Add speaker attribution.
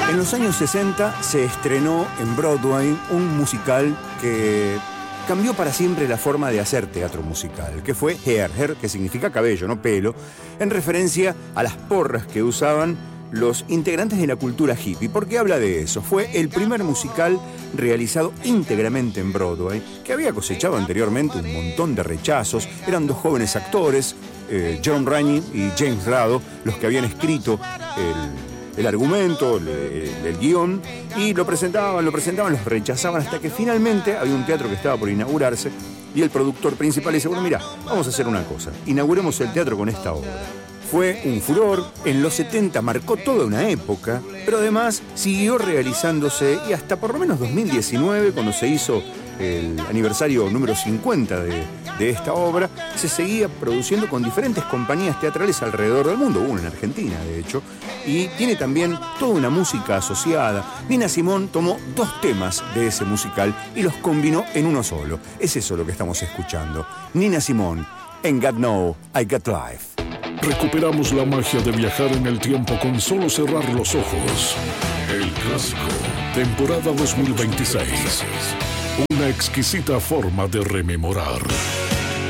Speaker 1: En los años 60 se estrenó en Broadway un musical que cambió para siempre la forma de hacer teatro musical, que fue Hair, que significa cabello, no pelo, en referencia a las porras que usaban los integrantes de la cultura hippie. ¿Por qué habla de eso? Fue el primer musical realizado íntegramente en Broadway, que había cosechado anteriormente un montón de rechazos. Eran dos jóvenes actores, John Rainey y James Rado, los que habían escrito el argumento, el guión, y lo presentaban, los rechazaban, hasta que finalmente había un teatro que estaba por inaugurarse y el productor principal dice, bueno, mira, vamos a hacer una cosa, inauguremos el teatro con esta obra. Fue un furor, en los 70 marcó toda una época, pero además siguió realizándose y hasta por lo menos 2019, cuando se hizo el aniversario número 50 de esta obra, se seguía produciendo con diferentes compañías teatrales alrededor del mundo, una en Argentina de hecho, y tiene también toda una música asociada. Nina Simone tomó dos temas de ese musical y los combinó en uno solo. Es eso lo que estamos escuchando. Nina Simone, en God Know I Got Life.
Speaker 2: Recuperamos la magia de viajar en el tiempo con solo cerrar los ojos. El clásico, temporada 2026. Una exquisita forma de rememorar.